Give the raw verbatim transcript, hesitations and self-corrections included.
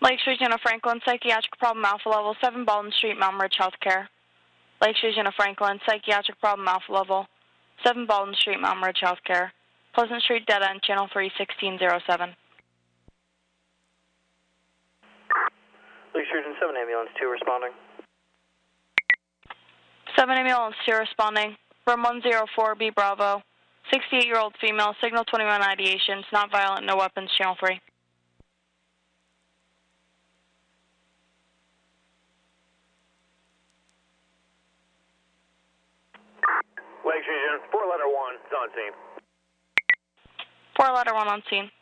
Lakeshore Jenna Franklin, psychiatric problem alpha level, seven Baldwin Street, Mountain Ridge Healthcare. Lakeshore Jenna Franklin, psychiatric problem alpha level, seven Baldwin Street, Mountain Ridge Healthcare. Pleasant Street, dead end, channel three, sixteen oh seven. Lakeshore Jenna seven, ambulance two responding. seven ambulance two responding. Room one oh four, B Bravo. sixty-eight-year-old female, signal twenty-one ideations, not violent, no weapons, channel three. Lakeshore Jenna, four letter one, it's on scene. Four letter one on scene.